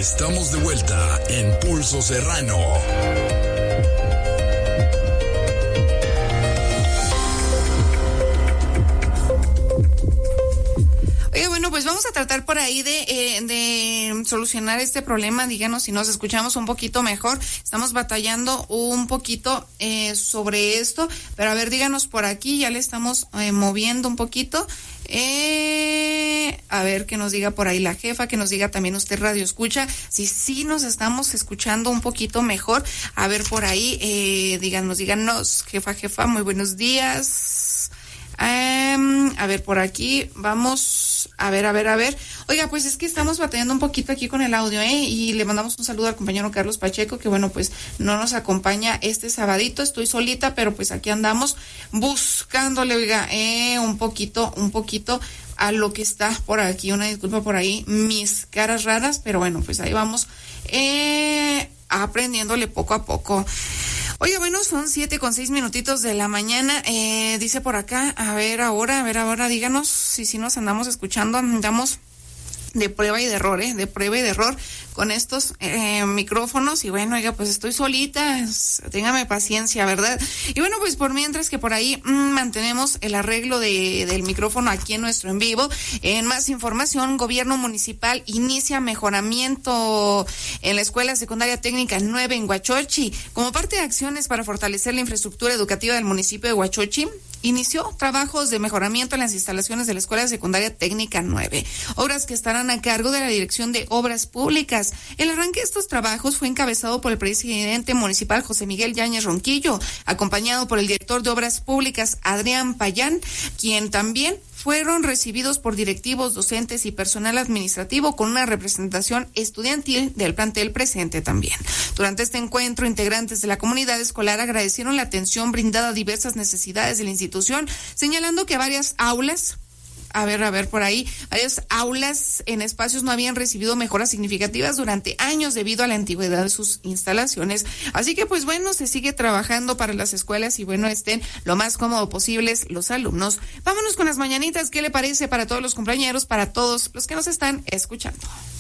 Estamos de vuelta en Pulso Serrano. Oye, bueno, pues vamos a tratar por ahí de solucionar este problema. Díganos si nos escuchamos un poquito mejor. Estamos batallando un poquito sobre esto, pero a ver, díganos por aquí, ya le estamos moviendo un poquito. A ver, que nos diga por ahí la jefa, que nos diga también usted radio escucha, si sí nos estamos escuchando un poquito mejor. A ver por ahí, díganos, jefa, muy buenos días. A ver, por aquí, vamos, a ver. Oiga, pues es que estamos batallando un poquito aquí con el audio, y le mandamos un saludo al compañero Carlos Pacheco, que bueno, pues no nos acompaña este sabadito, estoy solita, pero pues aquí andamos buscándole, oiga, un poquito a lo que está por aquí. Una disculpa por ahí, mis caras raras, pero bueno, pues ahí vamos, aprendiéndole poco a poco. Oye, bueno, son 7:06 de la mañana, dice por acá, a ver ahora, díganos si nos andamos escuchando, andamos de prueba y de error, con estos micrófonos, y bueno, oiga, pues estoy solita, téngame paciencia, ¿verdad? Y bueno, pues por mientras que por ahí mantenemos el arreglo del micrófono aquí en nuestro en vivo. En más información, gobierno municipal inicia mejoramiento en la Escuela Secundaria Técnica 9 en Huachochi. Como parte de acciones para fortalecer la infraestructura educativa del municipio de Huachochi, inició trabajos de mejoramiento en las instalaciones de la Escuela Secundaria Técnica 9, obras que estarán a cargo de la Dirección de Obras Públicas. El arranque de estos trabajos fue encabezado por el presidente municipal José Miguel Yáñez Ronquillo, acompañado por el director de Obras Públicas Adrián Payán, quien también fueron recibidos por directivos, docentes y personal administrativo, con una representación estudiantil del plantel presente también. Durante este encuentro, integrantes de la comunidad escolar agradecieron la atención brindada a diversas necesidades de la institución, señalando que varias aulas en espacios no habían recibido mejoras significativas durante años debido a la antigüedad de sus instalaciones. Así que pues bueno, se sigue trabajando para las escuelas y bueno, estén lo más cómodo posibles los alumnos. Vámonos con las mañanitas, ¿qué le parece para todos los compañeros, para todos los que nos están escuchando?